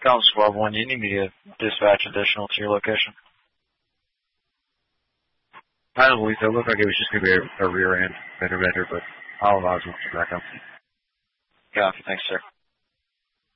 Calm Squad 1, you need me to dispatch additional to your location? I don't believe so. It looked like it was just going to be a rear end vendor, but I'll allow some backup. Copy. Thanks, sir.